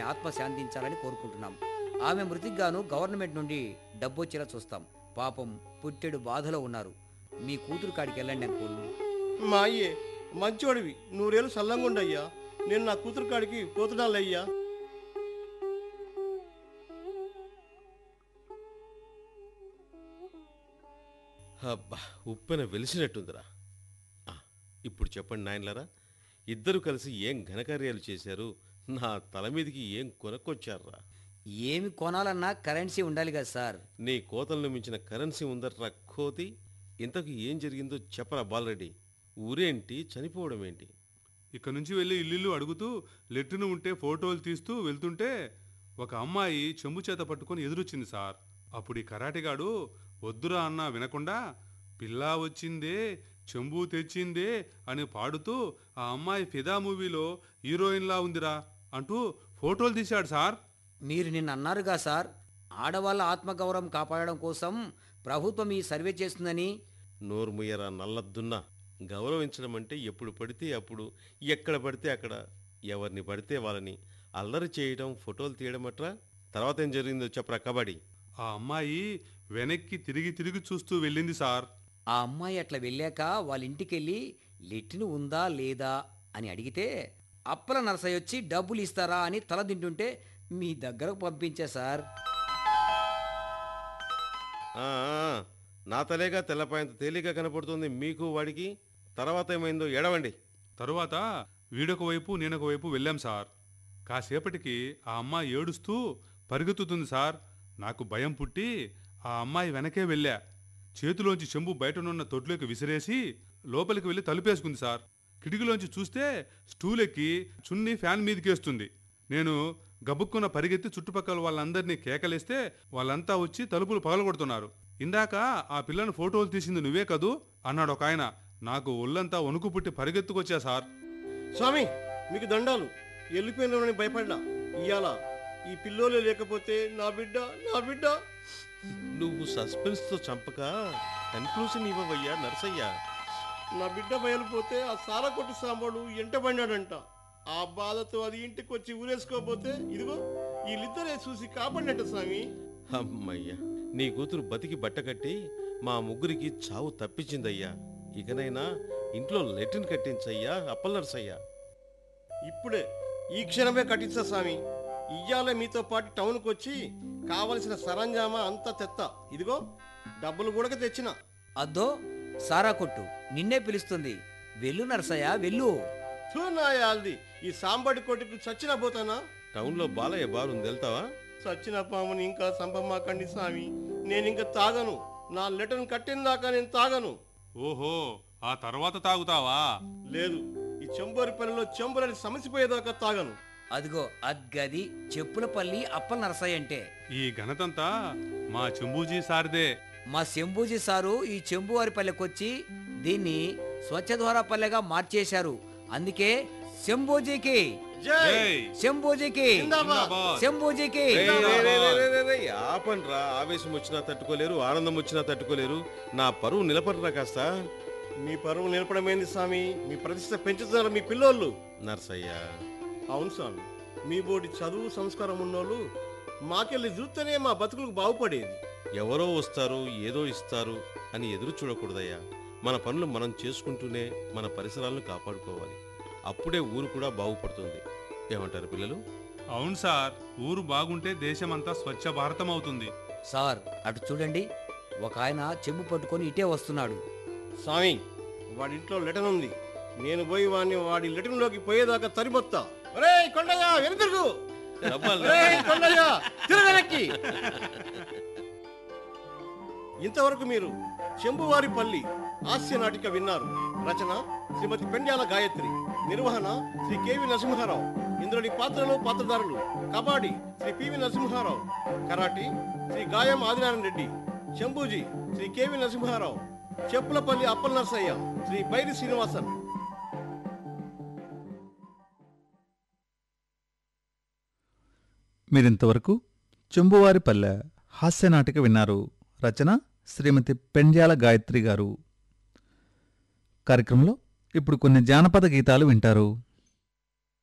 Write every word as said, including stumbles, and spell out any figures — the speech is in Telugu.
ఆత్మ శాంతించాలని కోరుకుంటున్నాం. ఆమె మృతికి గాను గవర్నమెంట్ నుండి డబ్బు వచ్చేలా చూస్తాం. పాపం పుట్టెడు బాధలో ఉన్నారు. మీ కూతురు కాడికి వెళ్ళండి అంకుల్. మా అయ్యే మంచోడివి, నూరేళ్ళు సల్లంగుండయ్యా. నేను నా కూతురు కాడికి పోతున్నాలయ్యా. అబ్బా, ఉప్పెన వెలిసినట్టుందిరా. ఆ, ఇప్పుడు చెప్పండి నాయనలారా, ఇద్దరు కలిసి ఏం ఘనకార్యాలు చేశారు? నా తల మీదికి ఏం కొనుక్కొచ్చారా? ఏమి కొనాలన్నా కరెన్సీ ఉండాలి కదా సార్. నీ కోతలను మించిన కరెన్సీ ఉందట్రా కోతి. ఇంతకు ఏం జరిగిందో చెప్పరా బాలరెడ్డి. ఊరేంటి, చనిపోవడం ఏంటి? ఇక్కడ నుంచి వెళ్ళి ఇల్లు అడుగుతూ లెట్టును ఉంటే ఫోటోలు తీస్తూ వెళ్తుంటే ఒక అమ్మాయి చెంబు చేత పట్టుకొని ఎదురొచ్చింది సార్. అప్పుడు ఈ కరాటిగాడు వద్దురా అన్నా వినకుండా పిల్లా వచ్చిందే చెంబు తెచ్చిందే అని పాడుతూ ఆ అమ్మాయి ఫిదా మూవీలో హీరోయిన్లా ఉందిరా అంటూ ఫోటోలు తీశాడు సార్. మీరు నిన్న అన్నారుగా సార్, ఆడవాళ్ళ ఆత్మగౌరవం కాపాడడం కోసం ప్రభుత్వం ఈ సర్వే చేస్తుందని. నోర్ముయ్యరా నల్లద్దున్నా. గౌరవించడం అంటే ఎప్పుడు పడితే అప్పుడు, ఎక్కడ పడితే అక్కడ, ఎవరిని పడితే వాళ్ళని అల్లరి చేయడం, ఫోటోలు తీయడం అట్రా. తర్వాత ఏం జరిగిందో చెప్పరా కబడ్డీ. ఆ అమ్మాయి వెనక్కి తిరిగి తిరిగి చూస్తూ వెళ్ళింది సార్. ఆ అమ్మాయి అట్లా వెళ్ళాక వాళ్ళ ఇంటికెళ్ళి లెట్టిన ఉందా లేదా అని అడిగితే అప్పల నరసయ్య వచ్చి డబ్బులు ఇస్తారా అని తల తింటుంటే మీ దగ్గరకు పంపించా సార్. ఆ, నా తలేగా తెల్లపాయంత తేలిక కనపడుతుంది మీకు వాడికి. తర్వాత ఏమైందో ఎడవండి. తరువాత వీడొక వైపు నేనొక వైపు వెళ్ళాం సార్. కాసేపటికి ఆ అమ్మాయి ఏడుస్తూ పరిగెత్తుతుంది సార్. నాకు భయం పుట్టి ఆ అమ్మాయి వెనకే వెళ్ళా. చేతిలోంచి చెంబు బయటనున్న తొట్లోకి విసిరేసి లోపలికి వెళ్ళి తలుపేసుకుంది సార్. కిటికీలోంచి చూస్తే స్టూల్ ఎక్కి చున్నీ ఫ్యాన్ మీదకేస్తుంది. నేను గబుక్కున పరిగెత్తి చుట్టుపక్కల వాళ్ళందరినీ కేకలేస్తే వాళ్ళంతా వచ్చి తలుపులు పగలగొడుతున్నారు. ఇందాక ఆ పిల్లను ఫోటోలు తీసింది నువ్వే కదూ అన్నాడు ఒక ఆయన. నాకు ఒళ్ళంతా వణుకు పుట్టి పరిగెత్తుకొచ్చా సార్. స్వామి మీకు దండాలు. వెళ్ళిపోయిన భయపడ్డా. ఇయ్యాల ఈ పిల్లోలే లేకపోతే నా బిడ్డ నా బిడ్డ. నువ్వు సస్పెన్స్తో చంపక కన్క్లూజన్ ఇవ్వవయ్యా నరసయ్య. నా బిడ్డ బయలుపోతే ఆ సారా కొట్టు సాంబాడు ఎంటబడినాడంట. ఆ బాధతో అది ఇంటికి వచ్చి ఊరేసుకోపోతే ఇదిగో వీళ్ళిద్దరే చూసి కాపాడినట్ట స్వామి. అమ్మయ్యా, నీ కూతురు బతికి బట్టకట్టి మా ముగ్గురికి చావు తప్పించిందయ్యా. ఇకనైనా ఇంట్లో లెట్రిన్ కట్టించయ్యా అప్పలనరసయ్యా. ఇప్పుడే ఈ క్షణమే కట్టించా స్వామి. ఇయ్యాలే మీతో పాటు టౌన్కి వచ్చి కావలసిన సరంజామా అంతా తెత్త. ఇదిగో డబ్బులు కూడా తెచ్చిన. అద్దో సారా కొట్టు నిన్నే పిలుస్తుంది. వెళ్ళు నరసయ్య వెళ్ళు. చూనాయాల్ది ఈ సాంబడి కొట్టుకు చచ్చిన పోతానా? టౌన్లో బాలయ్య బారుంది వెళ్తావా? చచ్చిన పాముని ఇంకా సంపమాకండి స్వామి. నేను ఇంకా తాగను. నా లెటర్ను కట్టిన దాకా నేను తాగను. ఓహో, ఆ తర్వాత తాగుతావా? లేదు, ఈ చెంబోరి పనిలో చెంబులని సమసిపోయేదాకా తాగను. అదిగో అద్గది చెప్పులపల్లి అప్పల నరసయ్య అంటే. ఈ ఘనతంతా మా చెంబూజీ సార్దే. మా శంభూజీ సారు ఈ చెంబువారిపల్లెకొచ్చి దీన్ని స్వచ్ఛద్వార పల్లెగా మార్చేశారు. అందుకే శంభూజీకి జై శంభూజీకి జిందాబాద్. శంభూజీకి. ఆపండ్రా, ఆవేశం వచ్చినా తట్టుకోలేరు, ఆనందం వచ్చినా తట్టుకోలేరు. నా పరువు నిలబడరా కాస్త. మీ పరువు నిలపడమైంది స్వామి. మీ ప్రతిష్ట పెంచుతున్నారు మీ పిల్లోళ్ళు. నర్సయ్య, అవును స్వామి, మీ బోటి చదువు సంస్కారం ఉన్నోళ్ళు మాకెళ్ళి చూస్తేనే మా బతుకులకు బాగుపడేది. ఎవరో వస్తారు ఏదో ఇస్తారు అని ఎదురు చూడకూడదయ్యా. మన పనులు మనం చేసుకుంటూనే మన పరిసరాలను కాపాడుకోవాలి. అప్పుడే ఊరు కూడా బాగుపడుతుంది. ఏమంటారు పిల్లలు? అవును సార్, ఊరు బాగుంటే దేశమంతా స్వచ్ఛ భారతం అవుతుంది. సార్ అటు చూడండి, ఒక ఆయన చెంబు పట్టుకొని ఇటే వస్తున్నాడు. స్వామి, వాడింట్లో లెటర్ ఉంది. నేను పోయి వాడిని వాడి లెటర్లోకి పోయేదాకా తరిమొత్తా. ఒరేయ్ కొండయ్య వెనుతిరుగు. ఒరేయ్ కొండయ్య తిరగనక్కి. ఇంతవరకు మీరు చెంబువారిపల్లి హాస్య నాటిక విన్నారు. రచన శ్రీమతి పెండ్యాల గాయత్రి. నిర్వహణ శ్రీ కెవి నరసింహారావు. ఇందులోని పాత్రలు పాత్రధారులు: కబడ్డీ శ్రీ పివి నరసింహారావు, కరాటీ శ్రీ గాయం ఆదినారాయణ రెడ్డి, శంభూజీ శ్రీ కెవి నరసింహారావు, చెప్పులపల్లి అప్పల నరసయ్య శ్రీ బైరి శ్రీనివాసన్. మీరింతవరకు చెంబువారిపల్లె హాస్య నాటిక విన్నారు. రచన శ్రీమతి పెండ్యాల గాయత్రి గారు. కార్యక్రమంలో ఇప్పుడు కొన్ని జానపద గీతాలు వింటారు.